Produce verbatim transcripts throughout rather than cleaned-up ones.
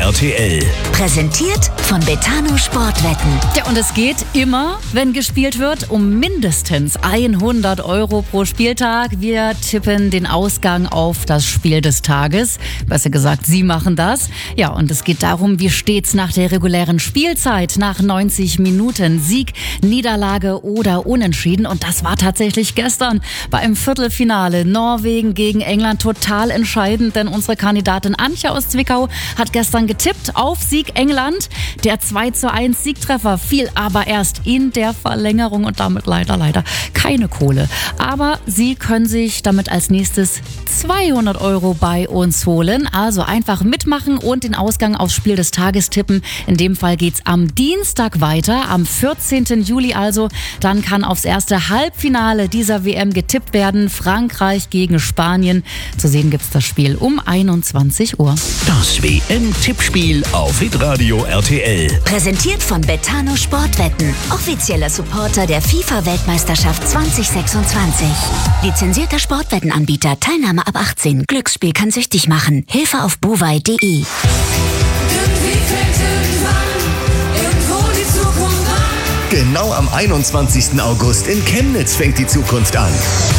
R T L. Präsentiert von Betano Sportwetten. Ja, und es geht immer, wenn gespielt wird, um mindestens hundert Euro pro Spieltag. Wir tippen den Ausgang auf das Spiel des Tages. Besser gesagt, Sie machen das. Ja, und es geht darum, wie steht's nach der regulären Spielzeit, nach neunzig Minuten. Sieg, Niederlage oder Unentschieden. Und das war tatsächlich gestern beim Viertelfinale Norwegen gegen England total entscheidend, denn unsere Kandidatin Antje aus Zwickau hat gestern getippt auf Sieg England. Der zwei zu eins Siegtreffer fiel aber erst in der Verlängerung und damit leider, leider keine Kohle. Aber Sie können sich damit als nächstes zweihundert Euro bei uns holen. Also einfach mitmachen und den Ausgang aufs Spiel des Tages tippen. In dem Fall geht's am Dienstag weiter, am vierzehnten Juli also. Dann kann aufs erste Halbfinale dieser W M getippt werden. Frankreich gegen Spanien. Zu sehen gibt's das Spiel um einundzwanzig Uhr. Das W M-Tippspiel auf Hitradio R T L. Präsentiert von Betano Sportwetten. Offizieller Supporter der FIFA-Weltmeisterschaft zwanzig sechsundzwanzig. Lizenzierter Sportwettenanbieter. Teilnahme ab achtzehn. Glücksspiel kann süchtig machen. Hilfe auf buwei punkt de. Genau am einundzwanzigsten August in Chemnitz fängt die Zukunft an.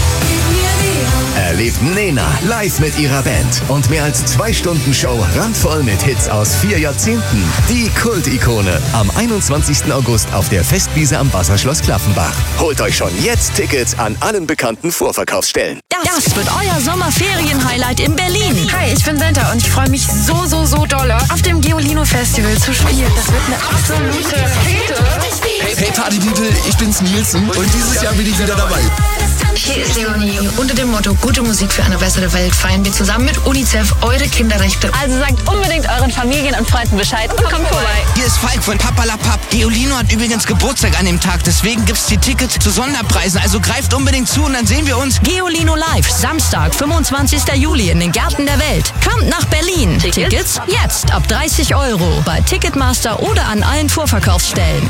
Erlebt Nena live mit ihrer Band und mehr als zwei Stunden Show randvoll mit Hits aus vier Jahrzehnten. Die Kult-Ikone am einundzwanzigsten August auf der Festwiese am Wasserschloss Klaffenbach. Holt euch schon jetzt Tickets an allen bekannten Vorverkaufsstellen. Das wird euer Sommerferien-Highlight in Berlin. Hi, ich bin Senta und ich freue mich so, so, so dolle, auf dem Geolino Festival zu spielen. Das wird eine absolute Fete. Hey, hey Party People, ich bin's Nielsen und dieses Jahr bin ich wieder dabei. Hier ist Leonie. Unter dem Motto Gute Musik für eine bessere Welt feiern wir zusammen mit UNICEF eure Kinderrechte. Also sagt unbedingt euren Familien und Freunden Bescheid und kommt vorbei. Hier ist Falk von Papalapap. Geolino hat übrigens Geburtstag an dem Tag, deswegen gibt's die Tickets zu Sonderpreisen. Also greift unbedingt zu und dann sehen wir uns. Geolino Live, Samstag, fünfundzwanzigsten Juli in den Gärten der Welt. Kommt nach Berlin. Tickets, Tickets jetzt ab dreißig Euro bei Ticketmaster oder an allen Vorverkaufsstellen.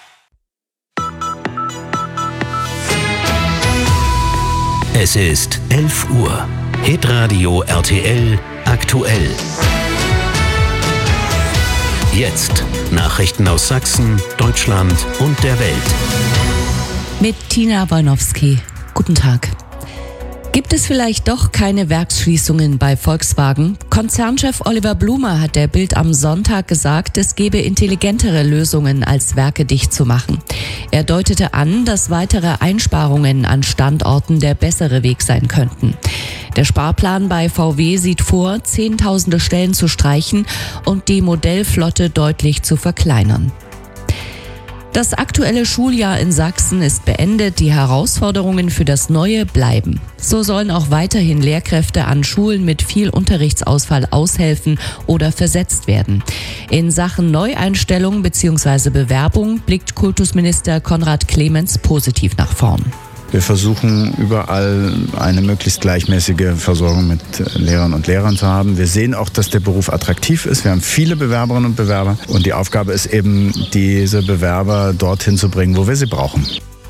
Es ist elf Uhr. Hitradio R T L aktuell. Jetzt Nachrichten aus Sachsen, Deutschland und der Welt. Mit Tina Wojnowski. Guten Tag. Gibt es vielleicht doch keine Werksschließungen bei Volkswagen? Konzernchef Oliver Blume hat der Bild am Sonntag gesagt, es gebe intelligentere Lösungen, als Werke dicht zu machen. Er deutete an, dass weitere Einsparungen an Standorten der bessere Weg sein könnten. Der Sparplan bei V W sieht vor, zehntausende Stellen zu streichen und die Modellflotte deutlich zu verkleinern. Das aktuelle Schuljahr in Sachsen ist beendet, die Herausforderungen für das Neue bleiben. So sollen auch weiterhin Lehrkräfte an Schulen mit viel Unterrichtsausfall aushelfen oder versetzt werden. In Sachen Neueinstellung bzw. Bewerbung blickt Kultusminister Konrad Clemens positiv nach vorn. Wir versuchen überall eine möglichst gleichmäßige Versorgung mit Lehrern und Lehrern zu haben. Wir sehen auch, dass der Beruf attraktiv ist. Wir haben viele Bewerberinnen und Bewerber und die Aufgabe ist eben, diese Bewerber dorthin zu bringen, wo wir sie brauchen.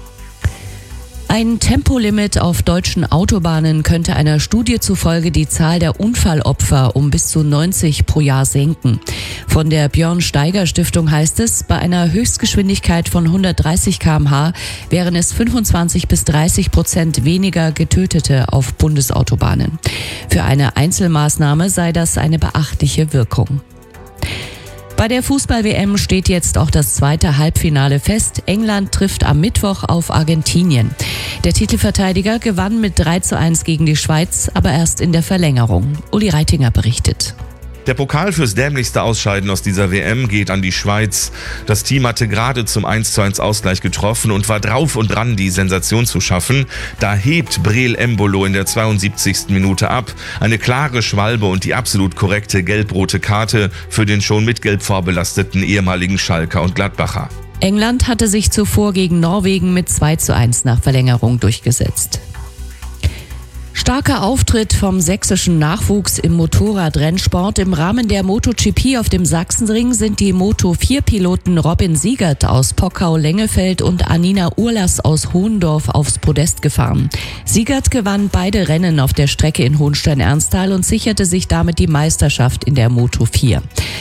Ein Tempolimit auf deutschen Autobahnen könnte einer Studie zufolge die Zahl der Unfallopfer um bis zu neunzig pro Jahr senken. Von der Björn Steiger Stiftung heißt es, bei einer Höchstgeschwindigkeit von hundertdreißig Kilometer pro Stunde wären es fünfundzwanzig bis dreißig Prozent weniger Getötete auf Bundesautobahnen. Für eine Einzelmaßnahme sei das eine beachtliche Wirkung. Bei der Fußball-W M steht jetzt auch das zweite Halbfinale fest. England trifft am Mittwoch auf Argentinien. Der Titelverteidiger gewann mit drei zu eins gegen die Schweiz, aber erst in der Verlängerung. Uli Reitinger berichtet. Der Pokal fürs dämlichste Ausscheiden aus dieser W M geht an die Schweiz. Das Team hatte gerade zum eins zu eins Ausgleich getroffen und war drauf und dran, die Sensation zu schaffen. Da hebt Breel Embolo in der zweiundsiebzigsten Minute ab. Eine klare Schwalbe und die absolut korrekte gelb-rote Karte für den schon mit Gelb vorbelasteten ehemaligen Schalker und Gladbacher. England hatte sich zuvor gegen Norwegen mit zwei zu eins nach Verlängerung durchgesetzt. Starker Auftritt vom sächsischen Nachwuchs im Motorradrennsport. Im Rahmen der MotoGP auf dem Sachsenring sind die Moto vier Piloten Robin Siegert aus Pockau-Lengefeld und Anina Urlas aus Hohendorf aufs Podest gefahren. Siegert gewann beide Rennen auf der Strecke in Hohenstein-Ernsthal und sicherte sich damit die Meisterschaft in der Moto vier.